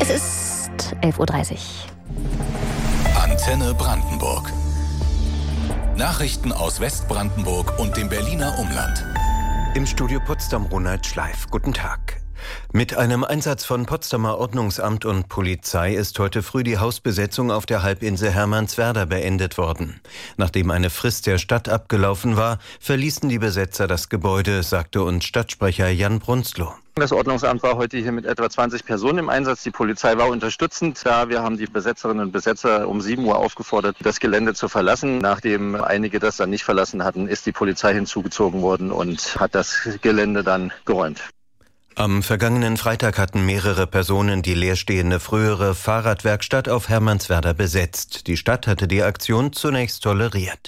Es ist 11.30 Uhr. Antenne Brandenburg. Nachrichten aus Westbrandenburg und dem Berliner Umland. Im Studio Potsdam Ronald Schleif. Guten Tag. Mit einem Einsatz von Potsdamer Ordnungsamt und Polizei ist heute früh die Hausbesetzung auf der Halbinsel Hermannswerder beendet worden. Nachdem eine Frist der Stadt abgelaufen war, verließen die Besetzer das Gebäude, sagte uns Stadtsprecher Jan Brunzloh. Das Ordnungsamt war heute hier mit etwa 20 Personen im Einsatz. Die Polizei war unterstützend. Ja, wir haben die Besetzerinnen und Besetzer um 7 Uhr aufgefordert, das Gelände zu verlassen. Nachdem einige das dann nicht verlassen hatten, ist die Polizei hinzugezogen worden und hat das Gelände dann geräumt. Am vergangenen Freitag hatten mehrere Personen die leerstehende frühere Fahrradwerkstatt auf Hermannswerder besetzt. Die Stadt hatte die Aktion zunächst toleriert.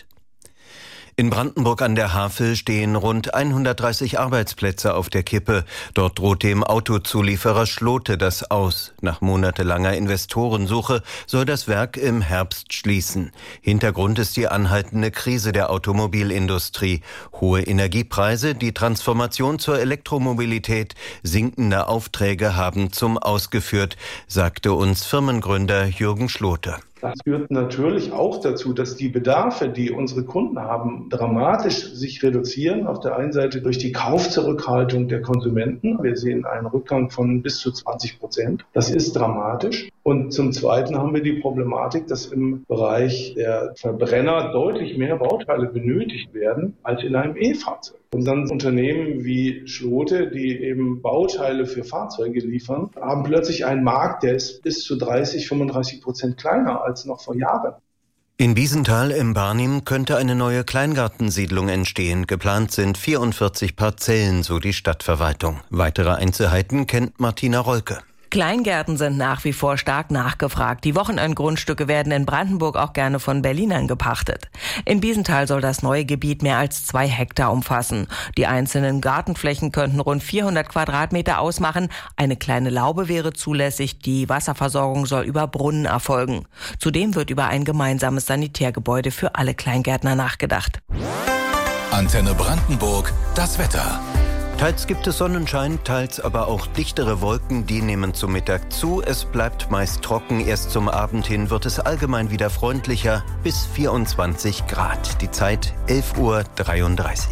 In Brandenburg an der Havel stehen rund 130 Arbeitsplätze auf der Kippe. Dort droht dem Autozulieferer Schlote das aus. Nach monatelanger Investorensuche soll das Werk im Herbst schließen. Hintergrund ist die anhaltende Krise der Automobilindustrie. Hohe Energiepreise, die Transformation zur Elektromobilität, sinkende Aufträge haben zum Aus geführt, sagte uns Firmengründer Jürgen Schlote. Das führt natürlich auch dazu, dass die Bedarfe, die unsere Kunden haben, dramatisch sich reduzieren. Auf der einen Seite durch die Kaufzurückhaltung der Konsumenten. Wir sehen einen Rückgang von bis zu 20%. Das ist dramatisch. Und zum Zweiten haben wir die Problematik, dass im Bereich der Verbrenner deutlich mehr Bauteile benötigt werden als in einem E-Fahrzeug. Und dann Unternehmen wie Schlote, die eben Bauteile für Fahrzeuge liefern, haben plötzlich einen Markt, der ist bis zu 30-35% kleiner als noch vor Jahren. In Wiesenthal im Barnim könnte eine neue Kleingartensiedlung entstehen. Geplant sind 44 Parzellen, so die Stadtverwaltung. Weitere Einzelheiten kennt Martina Rolke. Kleingärten sind nach wie vor stark nachgefragt. Die Wochenendgrundstücke werden in Brandenburg auch gerne von Berlinern gepachtet. In Wiesenthal soll das neue Gebiet mehr als 2 Hektar umfassen. Die einzelnen Gartenflächen könnten rund 400 Quadratmeter ausmachen. Eine kleine Laube wäre zulässig. Die Wasserversorgung soll über Brunnen erfolgen. Zudem wird über ein gemeinsames Sanitärgebäude für alle Kleingärtner nachgedacht. Antenne Brandenburg, das Wetter. Teils gibt es Sonnenschein, teils aber auch dichtere Wolken, die nehmen zum Mittag zu. Es bleibt meist trocken, erst zum Abend hin wird es allgemein wieder freundlicher, bis 24 Grad. Die Zeit 11.33 Uhr.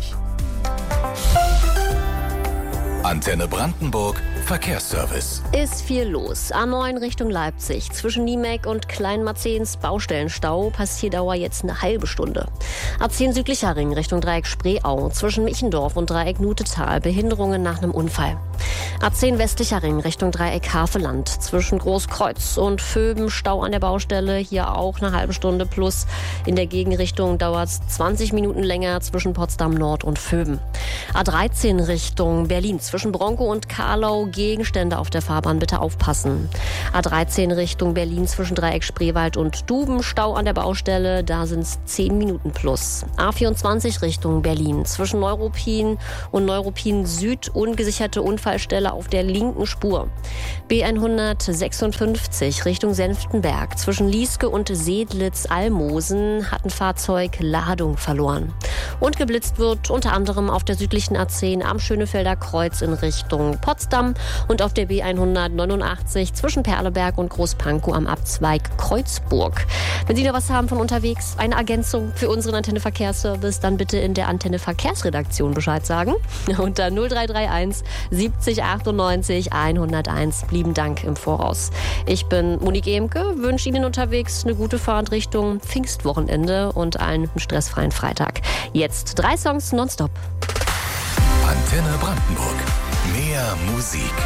Antenne Brandenburg, Verkehrsservice. Ist viel los. A9 Richtung Leipzig. Zwischen Niemek und Kleinmarzens Baustellenstau. Passierdauer jetzt eine halbe Stunde. A10 südlicher Ring Richtung Dreieck Spreeau. Zwischen Michendorf und Dreieck Nutetal. Behinderungen nach einem Unfall. A10 westlicher Ring Richtung Dreieck Haveland. Zwischen Großkreuz und Vöben Stau an der Baustelle. Hier auch eine halbe Stunde plus. In der Gegenrichtung dauert es 20 Minuten länger zwischen Potsdam Nord und Vöben. A13 Richtung Berlin. Zwischen Bronco und Karlau. Gegenstände auf der Fahrbahn, bitte aufpassen. A13 Richtung Berlin zwischen Dreieck Spreewald und Duben. Stau an der Baustelle. Da sind es 10 Minuten plus. A24 Richtung Berlin. Zwischen Neuruppin und Neuruppin Süd ungesicherte Unfallstelle auf der linken Spur. B156 Richtung Senftenberg. Zwischen Lieske und Sedlitz-Almosen hat ein Fahrzeug Ladung verloren. Und geblitzt wird unter anderem auf der südlichen A10 am Schönefelder Kreuz in Richtung Potsdam und auf der B189 zwischen Perleberg und Großpankow am Abzweig Kreuzburg. Wenn Sie noch was haben von unterwegs, eine Ergänzung für unseren Antenne Verkehrsservice, dann bitte in der Antenne Verkehrsredaktion Bescheid sagen. Unter 0331 70 98 101. Lieben Dank im Voraus. Ich bin Monique Emke, wünsche Ihnen unterwegs eine gute Fahrt Richtung Pfingstwochenende und einen stressfreien Freitag. Jetzt 3 Songs nonstop. Antenne Brandenburg. Mehr Musik.